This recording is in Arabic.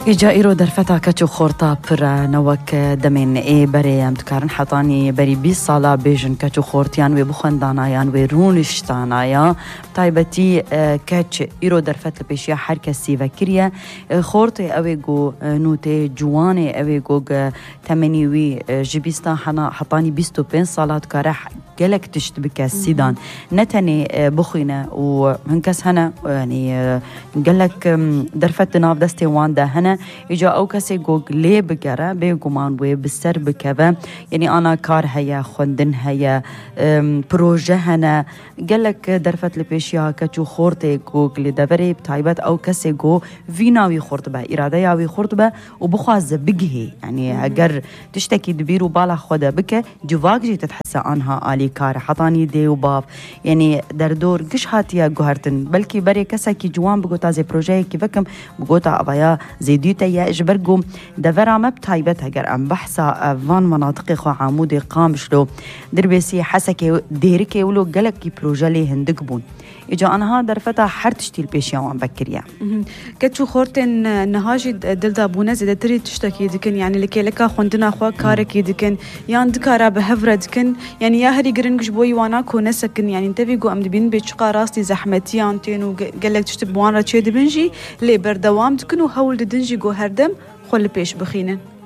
إجائرو درفتا كتو خورتا پر نوك دمين بري امتكارن حطاني بري 20 سالا بيجن كتو خورتيان وبخندانايان ورونشتانايا طيبتي كتش إيرو درفت لبيشيا حركة سيفكريا خورتي أويقو نوتي جواني أويقو تمنيوي جبيستا حطاني 25 سالات كارح قالك تشتبك السيدان نتني بخينا وهنكس هنا يعني قالك درفت ناف دستي واندا هنا إجا أو كسي جوج ليه بجرا بيجومان وبالسر بكذا يعني أنا كار هيا خندن هيا بروجه هنا قالك درفت لبيشيا كتو خورتي جوج لدبري بتايبات أو كسي جو فيناوي خورتبه إرادة ياوي خورتبه وبخواز بجهي يعني أجر تشتكي دبير وبالا خدا بك جواجي تتحسى عنها آلي كار حطاني دي وباف يعني دردور قش هاتيا جوهرتن بلكي بري كسكي جوان بقوتا زي بروجي كيفكم بقوتا أبايا زيديوتا يا إجبرقو دفرا ما بتايبت هجر أم بحثا فان مناطقي خو عمودي قامشلو دربسي حسكي ديركي ولو قلقي بروجالي هندقبون إجا أنا هذا رفتا حرتشتي البيشيا وعم بكريا كتشو خورتن نهاجي دلدا بونا زي تريد تشتكي دكن يعني لكي لكا خوندنا أخوا كاركي دكن يان دكارا بهفرة دكن يعني يا هري قرنقش بوي وانا كونا سكن يعني انت بيقو أم دبين بيشقا راستي زحمتي انتين وقالك تشتب وانا تشي دبنجي لي بردوام دكن وهول ددنجي قو هردم خل بيش بخينن